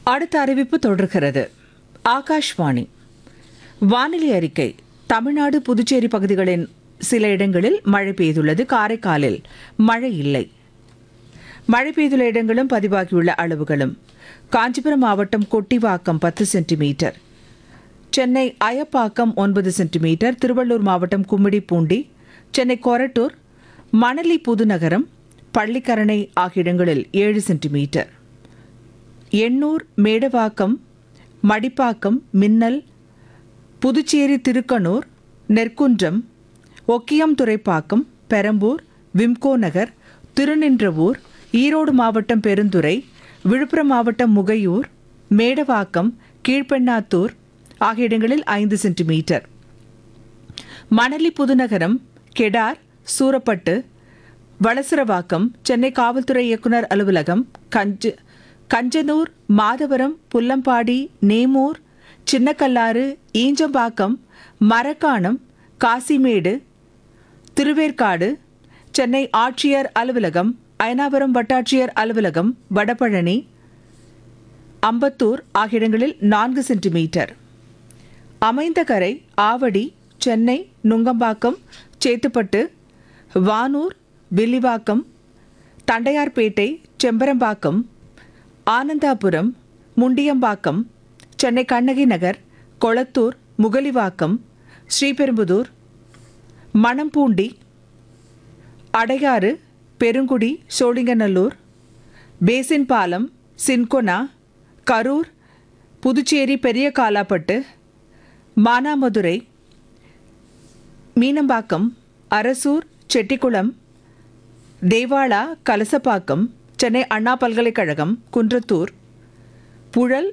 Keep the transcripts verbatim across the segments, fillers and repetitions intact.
அடுத்த அறிவிப்பு தொடர்கிறது. ஆகாஷ்வாணி வானிலை அறிக்கை. தமிழ்நாடு புதுச்சேரி பகுதிகளின் சில இடங்களில் மழை பெய்துள்ளது. காரைக்காலில் மழை இல்லை. மழை பெய்துள்ள இடங்களும் பதிவாகியுள்ள அளவுகளும்: காஞ்சிபுரம் மாவட்டம் கொட்டிவாக்கம் பத்து சென்டிமீட்டர், சென்னை அயப்பாக்கம் ஒன்பது சென்டிமீட்டர், திருவள்ளூர் மாவட்டம் கும்மிடிப்பூண்டி, சென்னை கொரட்டூர், மணலி புதுநகரம், பள்ளிக்கரணை ஆகிய இடங்களில் ஏழு சென்டிமீட்டர், எண்ணூர், மேடவாக்கம், மடிப்பாக்கம், மின்னல், புதுச்சேரி திருக்கனூர், நெற்குன்றம், ஒக்கியம் துறைப்பாக்கம், பெரம்பூர், விம்கோ நகர், திருநின்றவூர், ஈரோடு மாவட்டம் பெருந்துறை, விழுப்புரம் மாவட்டம் முகையூர், மேடவாக்கம், கீழ்பெண்ணாத்தூர் ஆகிய இடங்களில் ஐந்து சென்டிமீட்டர், மணலி புதுநகரம், கெடார், சூரப்பட்டு, வளசரவாக்கம், சென்னை காவல்துறை இயக்குனர் அலுவலகம், கஞ்ச கஞ்சனூர், மாதவரம், புல்லம்பாடி, நேமூர், சின்னக்கல்லாறு, ஈஞ்சம்பாக்கம், மரக்காணம், காசிமேடு, திருவேற்காடு, சென்னை ஆட்சியர் அலுவலகம், அயனாபுரம் வட்டாட்சியர் அலுவலகம், வடபழனி, அம்பத்தூர் ஆகிய இடங்களில் நான்கு சென்டிமீட்டர், அமைந்தகரை, ஆவடி, சென்னை நுங்கம்பாக்கம், சேத்துப்பட்டு, வானூர், வில்லிவாக்கம், தண்டையார்பேட்டை, செம்பரம்பாக்கம், ஆனந்தாபுரம், முண்டியம்பாக்கம், சென்னை கண்ணகி நகர், கொளத்தூர், முகலிவாக்கம், ஸ்ரீபெரும்புதூர், மணம்பூண்டி, அடையாறு, பெருங்குடி, சோழிங்கநல்லூர், பேசின் பாலம், சின்கொனா, கரூர், புதுச்சேரி பெரிய காலாப்பட்டு, மானாமதுரை, மீனம்பாக்கம், அரசூர், செட்டிக்குளம், தேவாலா, கலசப்பாக்கம், சென்னை அண்ணா பல்கலைக்கழகம், குன்றத்தூர், புழல்,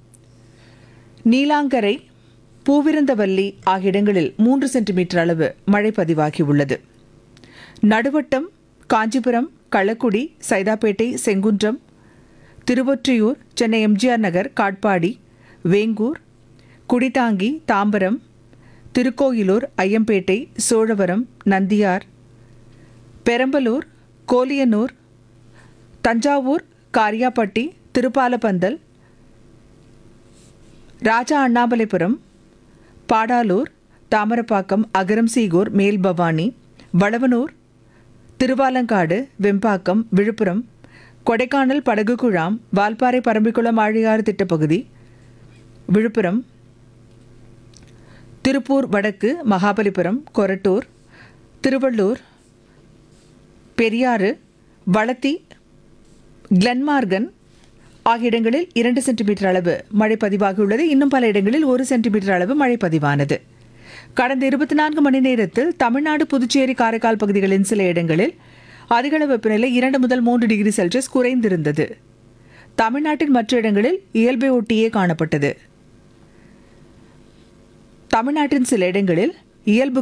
நீலாங்கரை, பூவிருந்தவல்லி ஆகிய இடங்களில் மூன்று சென்டிமீட்டர் அளவு மழை பதிவாகியுள்ளது. நடுவட்டம், காஞ்சிபுரம், களக்குடி, சைதாப்பேட்டை, செங்குன்றம், திருவொற்றியூர், சென்னை எம்ஜிஆர் நகர், காட்பாடி, வேங்கூர், குடிதாங்கி, தாம்பரம், திருக்கோயிலூர், ஐயம்பேட்டை, சோழவரம், நந்தியார், பெரம்பலூர், கோலியனூர், தஞ்சாவூர், காரியாப்பட்டி, திருப்பாலப்பந்தல், ராஜா அண்ணாமலைபுரம், பாடாலூர், தாமரப்பாக்கம், அகரம்சீகூர், மேல்பவானி, வளவனூர், திருவாலங்காடு, வெம்பாக்கம், விழுப்புரம், கொடைக்கானல், படகுகுழாம், வால்பாறை, பரம்பிக்குளம், ஆழியாறு திட்டப்பகுதி, விழுப்புரம், திருப்பூர் வடக்கு, மகாபலிபுரம், கொரட்டூர், திருவள்ளூர், பெரியாறு, வளத்தி, கிளன்மார்கன் ஆகிய இடங்களில் இரண்டு சென்டிமீட்டர் அளவு மழை பதிவாகியுள்ளது. இன்னும் பல இடங்களில் ஒரு சென்டிமீட்டர் அளவு மழை பதிவானது. கடந்த இருபத்தி நான்கு மணி நேரத்தில் தமிழ்நாடு, புதுச்சேரி, காரைக்கால் பகுதிகளின் சில இடங்களில் அதிகளவு வெப்பநிலை இரண்டு முதல் மூன்று டிகிரி செல்சியஸ் குறைந்திருந்தது. தமிழ்நாட்டின் மற்ற இடங்களில் இயல்பை ஒட்டியே காணப்பட்டது. தமிழ்நாட்டின் சில இடங்களில் இயல்பு